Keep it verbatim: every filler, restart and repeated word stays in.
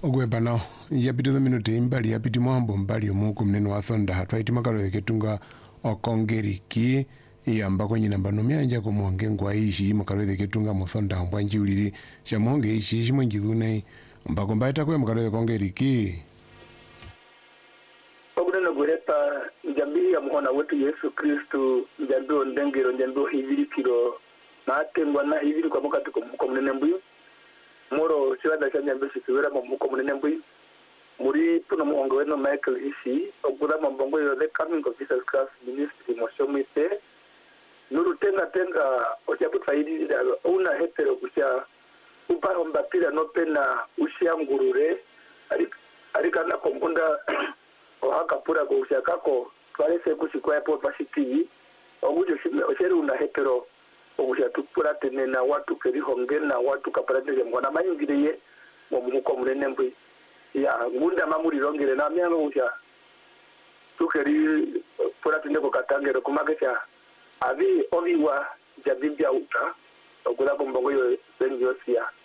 ogwebano yapita minuti imbali yapiti mwambo mbali omuku mnene wa thonda hatwaiti makalo ketunga okongeriki iyamba kwenye namba nomyanja kumwonge ngwa ishi makalo ketunga muthonda mbwa njiulili shamuonge ishi ishi mwenjidhune mbako mbaita kwe makalo kongeriki ogudana gureta njambi ya muhona wetu Yesu Kristu njambi ndengero njambi hivili kilo na atengwa na hivili kwa mukati kwa mnene mbuyu moro chibanda cha njambi sikibera mu muko munene mbui muri puno muongo weno Michael ishi ogura mambongo yo the coming of Jesus Christ ministry moshomite nuru tenga tenga ochapu faidi una hetero kusha uparo mbapira no pena ushiangurure ari ari kana kombunda ohaka pura ko ushakako twalese kushikwa yapo pasiti ogujo shiri una hetero ogusha tupura tene na watu keri hongen na watu kaparate ya mwana mayingiriye mu muko munene mbui ya ngunda mamuri rongere na myano usha tukeri pura tene ko katangere kumagesha abi obiwa jabibya uta ogula bombongo yo senjosia